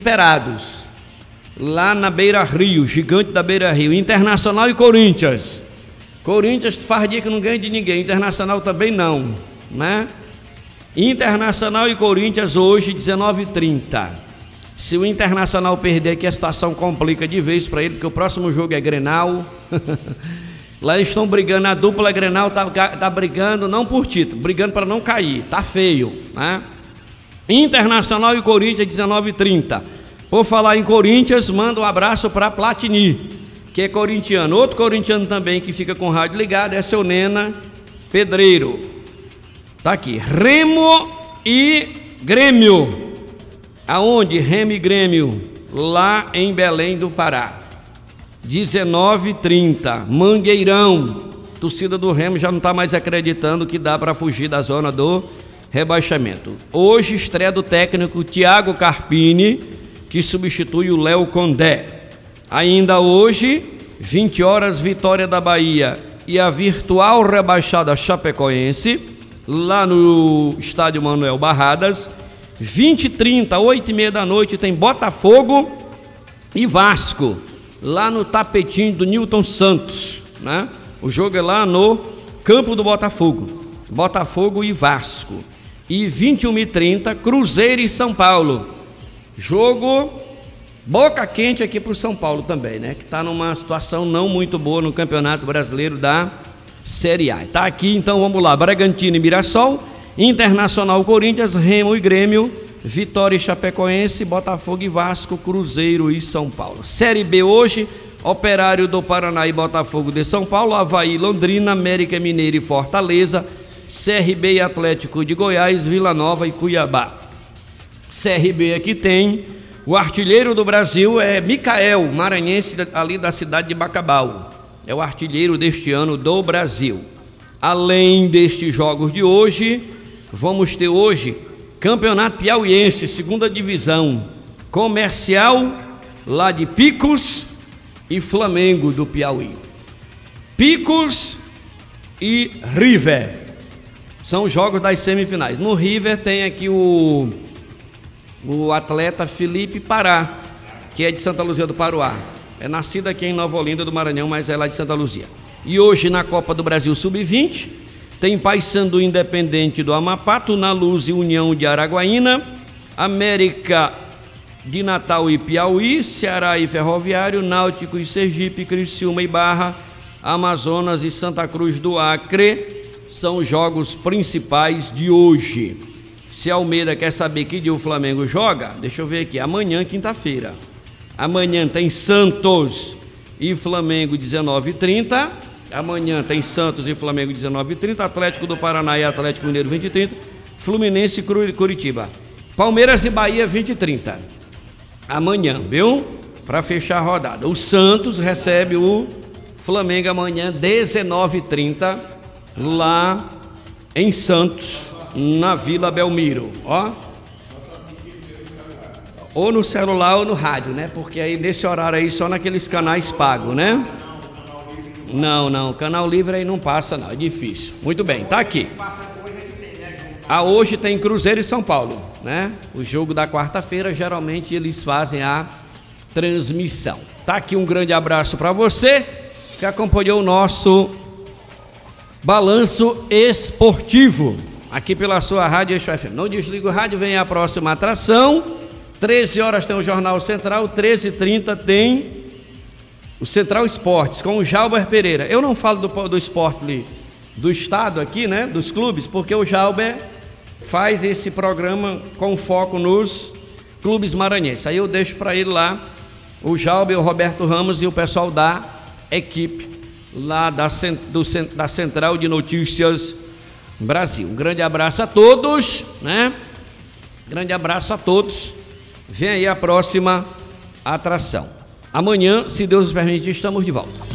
esperados lá na Beira Rio, gigante da Beira Rio, Internacional e Corinthians. Corinthians faz dia que não ganha de ninguém, Internacional também não, né? Internacional e Corinthians hoje 19h30. Se o Internacional perder aqui, a situação complica de vez para ele, porque o próximo jogo é Grenal. Lá eles estão brigando, a dupla Grenal tá brigando não por título, brigando para não cair, tá feio, né? Internacional e Corinthians 19h30. Por falar em Corinthians, manda um abraço para Platini, que é corintiano. Outro corintiano também que fica com o rádio ligado é seu Nena Pedreiro. Tá aqui, Remo e Grêmio. Aonde? Remo e Grêmio? Lá em Belém do Pará. 19h30, Mangueirão. Torcida do Remo já não está mais acreditando que dá para fugir da zona do rebaixamento. Hoje estreia do técnico Thiago Carpini, que substitui o Léo Condé. Ainda hoje, 20 horas, Vitória da Bahia e a virtual rebaixada Chapecoense, lá no estádio Manuel Barradas. 20h30, 8h30 da noite, tem Botafogo e Vasco, lá no tapetinho do Newton Santos, né? O jogo é lá no campo do Botafogo, Botafogo e Vasco. E 21h30, Cruzeiro e São Paulo. Jogo boca quente aqui para o São Paulo também, né? Que está numa situação não muito boa no Campeonato Brasileiro da Série A. Tá aqui, então vamos lá, Bragantino e Mirassol, Internacional, Corinthians, Remo e Grêmio, Vitória e Chapecoense, Botafogo e Vasco, Cruzeiro e São Paulo. Série B hoje, Operário do Paraná e Botafogo de São Paulo, Avaí, Londrina, América Mineiro e Fortaleza, CRB e Atlético de Goiás, Vila Nova e Cuiabá. CRB aqui tem o artilheiro do Brasil, é Micael, maranhense ali da cidade de Bacabal. É o artilheiro deste ano do Brasil. Além destes jogos de hoje, vamos ter hoje Campeonato Piauiense, segunda divisão, Comercial lá de Picos e Flamengo do Piauí. Picos e River são os jogos das semifinais. No River tem aqui o atleta Felipe Pará, que é de Santa Luzia do Paruá. É nascido aqui em Nova Olinda do Maranhão, mas é lá de Santa Luzia. E hoje na Copa do Brasil Sub-20 tem Paysandu Independente do Amapá, Tunaluz e União de Araguaína, América de Natal e Piauí, Ceará e Ferroviário, Náutico e Sergipe, Criciúma e Barra, Amazonas e Santa Cruz do Acre. São os jogos principais de hoje. Se Almeida quer saber que dia o Flamengo joga, deixa eu ver aqui, amanhã, quinta-feira. Amanhã tem Santos e Flamengo 19h30. Amanhã tem Santos e Flamengo 19h30, Atlético do Paraná e Atlético Mineiro 20h30, Fluminense e Curitiba. Palmeiras e Bahia 20h30. Amanhã, viu? Para fechar a rodada. O Santos recebe o Flamengo amanhã 19h30 lá em Santos, na Vila Belmiro, ó. Ou no celular ou no rádio, né? Porque aí nesse horário aí só naqueles canais pagos, né? Não, canal livre aí não passa não, é difícil. Muito bem, tá aqui. Hoje tem Cruzeiro e São Paulo, né? O jogo da quarta-feira, geralmente eles fazem a transmissão. Tá aqui um grande abraço para você que acompanhou o nosso Balanço Esportivo, aqui pela sua Rádio Eixo FM. Não desliga o rádio, vem a próxima atração. 13 horas tem o Jornal Central, 13h30 tem o Central Esportes, com o Jalber Pereira. Eu não falo do esporte do estado aqui, né, dos clubes, porque o Jalber faz esse programa com foco nos clubes maranhenses. Aí eu deixo para ele lá, o Jalber, o Roberto Ramos e o pessoal da equipe lá da Central de Notícias Brasil. Um grande abraço a todos, né? Grande abraço a todos. Vem aí a próxima atração. Amanhã, se Deus nos permitir, estamos de volta.